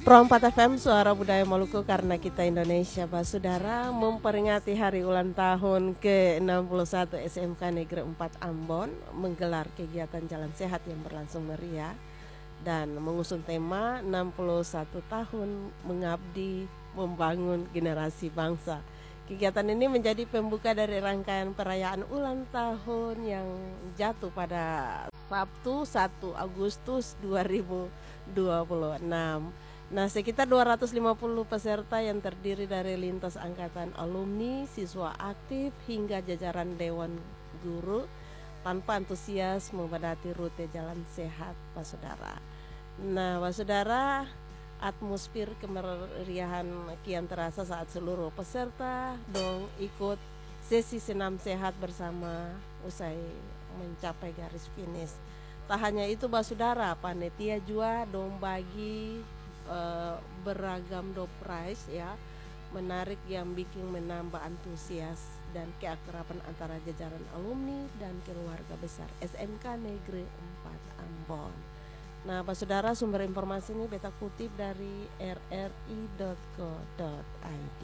Pro 4 FM Suara Budaya Maluku karena kita Indonesia. Saudara, memperingati hari ulang tahun ke-61 SMK Negeri 4 Ambon menggelar kegiatan jalan sehat yang berlangsung meriah dan mengusung tema 61 tahun mengabdi membangun generasi bangsa. Kegiatan ini menjadi pembuka dari rangkaian perayaan ulang tahun yang jatuh pada Sabtu 1 Agustus 2026. Nah, sekitar 250 peserta yang terdiri dari lintas angkatan alumni, siswa aktif, hingga jajaran dewan guru tanpa antusias membadati rute jalan sehat, Pak Saudara. Nah, Pak Saudara, atmosfer kemeriahan kian terasa saat seluruh peserta dong ikut sesi senam sehat bersama usai mencapai garis finish. Tak hanya itu, Pak Saudara, panitia juga dong bagi beragam door prize ya, menarik yang bikin menambah antusias dan keakraban antara jajaran alumni dan keluarga besar SMK Negeri 4 Ambon. Nah, Pak Saudara, sumber informasi ini beta kutip dari rri.co.id.